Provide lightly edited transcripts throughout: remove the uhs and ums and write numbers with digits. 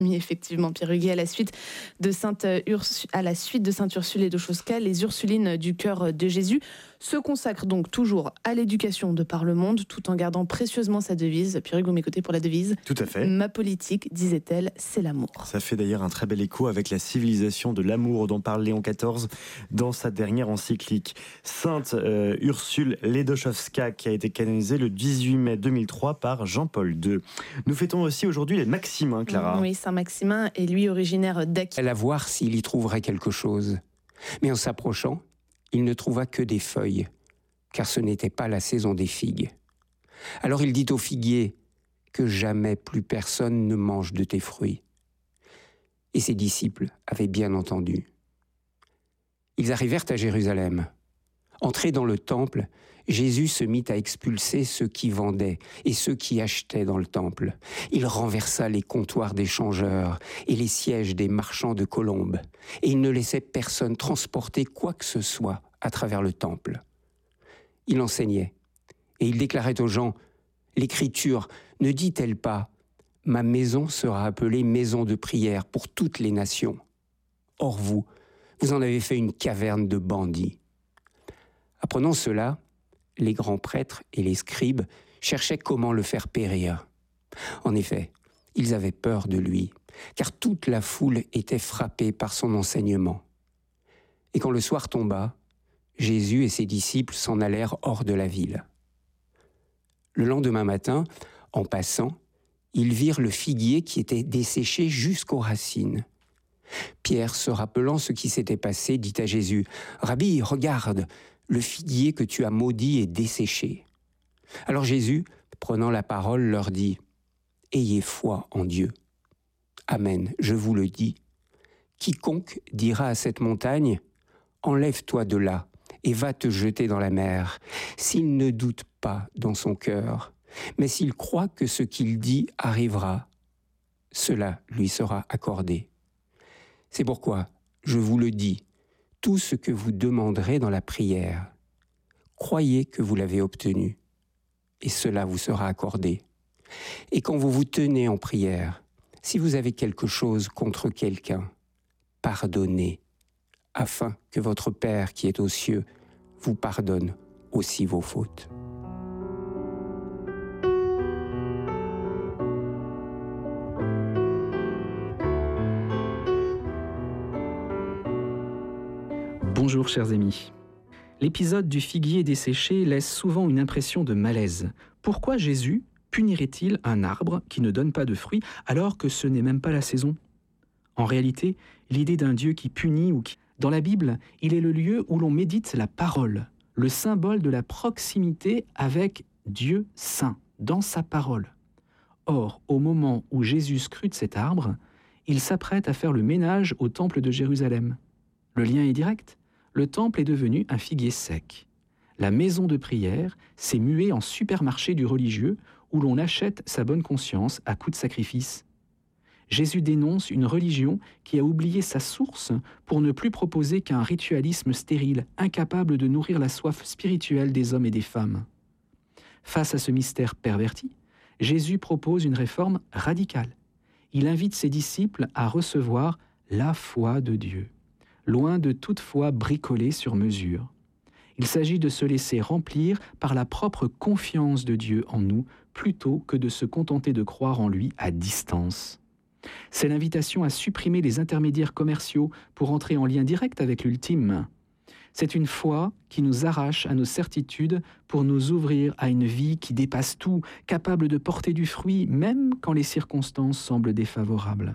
Oui, effectivement, Pierre Huguet, à la suite de Sainte Ursule et de Chosca, les Ursulines du cœur de Jésus se consacrent donc toujours à l'éducation de par le monde, tout en gardant précieusement sa devise. Pierre Huguet, vous m'écoutez pour la devise. Tout à fait. Ma politique, disait-elle, c'est l'amour. Ça fait d'ailleurs un très bel écho avec la civilisation de l'amour dont parle Léon XIV dans sa dernière encyclique. Sainte Ursule Ledochowska, qui a été canonisée le 18 mai 2003 par Jean-Paul II. Nous fêtons aussi aujourd'hui les Maximin, Clara. Oui, Saint-Maximin est lui originaire d'Aquilée. Elle a voir s'il y trouverait quelque chose. Mais en s'approchant, il ne trouva que des feuilles, car ce n'était pas la saison des figues. Alors il dit au figuier que jamais plus personne ne mange de tes fruits. Et ses disciples avaient bien entendu. Ils arrivèrent à Jérusalem. Entré dans le temple, Jésus se mit à expulser ceux qui vendaient et ceux qui achetaient dans le temple. Il renversa les comptoirs des changeurs et les sièges des marchands de colombes, et il ne laissait personne transporter quoi que ce soit à travers le temple. Il enseignait, et il déclarait aux gens, « L'Écriture ne dit-elle pas « Ma maison sera appelée maison de prière pour toutes les nations ». Or vous en avez fait une caverne de bandits. » Apprenant cela, les grands prêtres et les scribes cherchaient comment le faire périr. En effet, ils avaient peur de lui, car toute la foule était frappée par son enseignement. Et quand le soir tomba, Jésus et ses disciples s'en allèrent hors de la ville. Le lendemain matin, en passant, ils virent le figuier qui était desséché jusqu'aux racines. Pierre, se rappelant ce qui s'était passé, dit à Jésus, « Rabbi, regarde, le figuier que tu as maudit est desséché. » Alors Jésus, prenant la parole, leur dit, « Ayez foi en Dieu. Amen, je vous le dis. Quiconque dira à cette montagne, « Enlève-toi de là et va te jeter dans la mer », s'il ne doute pas dans son cœur, mais s'il croit que ce qu'il dit arrivera, cela lui sera accordé. C'est pourquoi, je vous le dis, tout ce que vous demanderez dans la prière, croyez que vous l'avez obtenu, et cela vous sera accordé. Et quand vous vous tenez en prière, si vous avez quelque chose contre quelqu'un, pardonnez, afin que votre Père qui est aux cieux vous pardonne aussi vos fautes. Bonjour chers amis. L'épisode du figuier desséché laisse souvent une impression de malaise. Pourquoi Jésus punirait-il un arbre qui ne donne pas de fruits alors que ce n'est même pas la saison ? En réalité, l'idée d'un Dieu qui punit ou qui... Dans la Bible, il est le lieu où l'on médite la parole, le symbole de la proximité avec Dieu saint, dans sa parole. Or, au moment où Jésus scrute cet arbre, il s'apprête à faire le ménage au temple de Jérusalem. Le lien est direct. Le temple est devenu un figuier sec. La maison de prière s'est muée en supermarché du religieux où l'on achète sa bonne conscience à coups de sacrifice. Jésus dénonce une religion qui a oublié sa source pour ne plus proposer qu'un ritualisme stérile, incapable de nourrir la soif spirituelle des hommes et des femmes. Face à ce mystère perverti, Jésus propose une réforme radicale. Il invite ses disciples à recevoir la foi de Dieu, loin de toute foi bricolée sur mesure. Il s'agit de se laisser remplir par la propre confiance de Dieu en nous, plutôt que de se contenter de croire en lui à distance. C'est l'invitation à supprimer les intermédiaires commerciaux pour entrer en lien direct avec l'ultime. C'est une foi qui nous arrache à nos certitudes pour nous ouvrir à une vie qui dépasse tout, capable de porter du fruit même quand les circonstances semblent défavorables.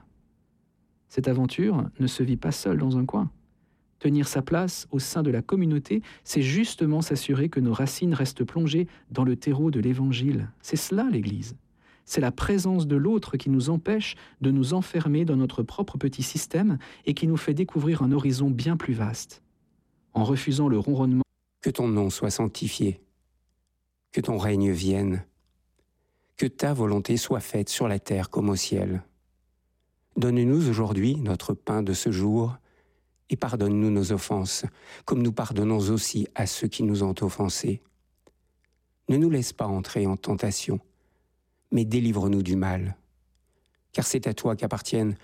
Cette aventure ne se vit pas seule dans un coin. Tenir sa place au sein de la communauté, c'est justement s'assurer que nos racines restent plongées dans le terreau de l'Évangile. C'est cela l'Église. C'est la présence de l'autre qui nous empêche de nous enfermer dans notre propre petit système et qui nous fait découvrir un horizon bien plus vaste. En refusant le ronronnement, que ton nom soit sanctifié, que ton règne vienne, que ta volonté soit faite sur la terre comme au ciel. Donne-nous aujourd'hui notre pain de ce jour et pardonne-nous nos offenses, comme nous pardonnons aussi à ceux qui nous ont offensés. Ne nous laisse pas entrer en tentation, mais délivre-nous du mal. Car c'est à toi qu'appartiennent